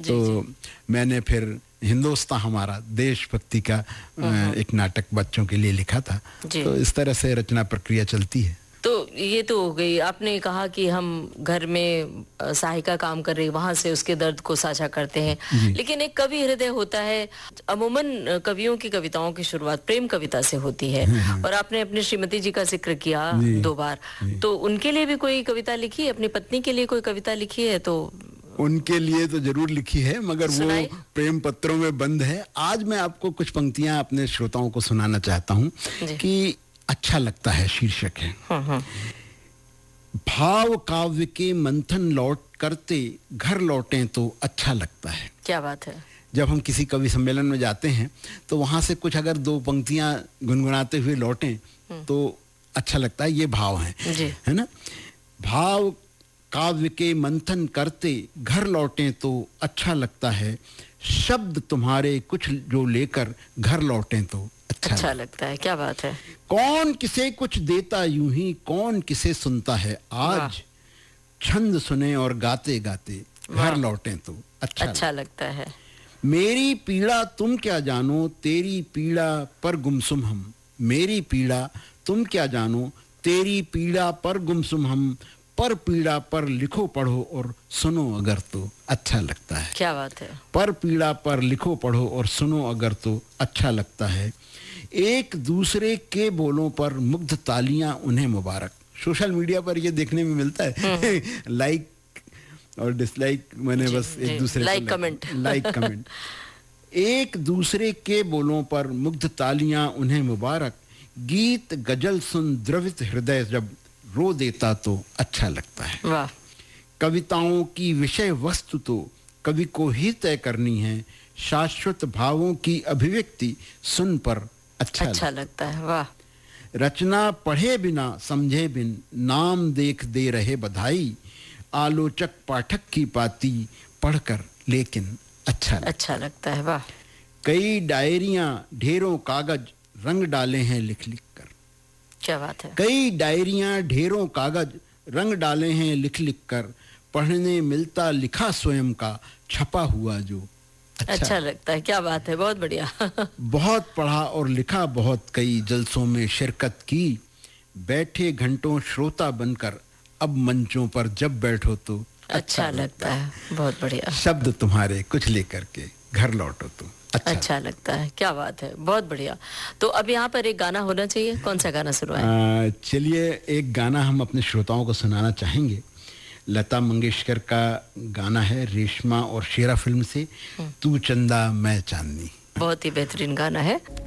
तो मैंने फिर हिंदुस्तान हमारा देशभक्ति का एक नाटक बच्चों के लिए लिखा था। तो इस तरह से रचना प्रक्रिया चलती है। तो ये तो हो गई, आपने कहा कि हम घर में सहायिका काम कर रही, वहां से उसके दर्द को साझा करते हैं, लेकिन एक कवि हृदय होता है। अमूमन कवियों की कविताओं की शुरुआत प्रेम कविता से होती है, और आपने अपनी श्रीमती जी का जिक्र किया 2 बार, तो उनके लिए भी कोई कविता लिखी है? अपनी पत्नी के लिए कोई कविता लिखी है? तो उनके लिए तो जरूर लिखी है, मगर वो प्रेम पत्रों में बंद है। आज मैं आपको कुछ पंक्तियां अपने श्रोताओं को सुनाना चाहता हूं कि अच्छा लगता है शीर्षक है। भाव काव्य के मंथन लौट करते घर लौटें तो अच्छा लगता है। क्या बात है। जब हम किसी कवि सम्मेलन में जाते हैं तो वहां से कुछ अगर 2 पंक्तियां गुनगुनाते हुए लौटें तो अच्छा लगता है। ये भाव है ना। भाव काव्य के मंथन करते घर लौटें तो अच्छा लगता है, शब्द तुम्हारे कुछ जो लेकर घर लौटें तो अच्छा लगता है। क्या बात है। कौन किसे कुछ देता यूं ही कौन किसे सुनता है, आज छंद सुने और गाते गाते घर लौटें तो अच्छा लगता है। मेरी पीड़ा तुम क्या जानो तेरी पीड़ा पर गुमसुम हम, मेरी पीड़ा तुम क्या जानो तेरी पीड़ा पर गुमसुम हम, पर पीड़ा पर लिखो पढ़ो और सुनो अगर तो अच्छा लगता है। क्या बात है। पर पीड़ा पर लिखो पढ़ो और सुनो अगर तो अच्छा लगता है। एक दूसरे के बोलों पर मुग्ध तालियां उन्हें मुबारक। सोशल मीडिया पर ये देखने में मिलता है लाइक और डिसलाइक, मैंने बस एक दूसरे लाइक कमेंट एक दूसरे के बोलों पर मुग्ध तालियां उन्हें मुबारक, गीत गजल सुन द्रवित हृदय जब रो देता तो अच्छा लगता है। वाह। कविताओं की विषय वस्तु तो कवि को ही तय करनी है, शाश्वत भावों की अभिव्यक्ति सुन पर अच्छा लगता है। वाह। रचना पढ़े बिना समझे बिन नाम देख दे रहे बधाई, आलोचक पाठक की पाती पढ़कर लेकिन अच्छा लगता है। वाह। कई डायरियां ढेरों कागज रंग डाले हैं लिख लिख कर। क्या बात है। कई डायरियां ढेरों कागज रंग डाले हैं लिख लिख कर, पढ़ने मिलता लिखा स्वयं का छपा हुआ जो अच्छा लगता है। क्या बात है। बहुत बढ़िया बहुत पढ़ा और लिखा बहुत कई जलसों में शिरकत की, बैठे घंटों श्रोता बनकर अब मंचों पर जब बैठो तो अच्छा लगता है। बहुत बढ़िया। शब्द तुम्हारे कुछ लेकर के घर लौटो तो अच्छा लगता है। क्या बात है। बहुत बढ़िया। तो अब यहाँ पर एक गाना होना चाहिए, कौन सा गाना सुनवाएं? चलिए एक गाना हम अपने श्रोताओं को सुनाना चाहेंगे। लता मंगेशकर का गाना है, रेशमा और शेरा फिल्म से, तू चंदा मैं चांदनी। बहुत ही बेहतरीन गाना है।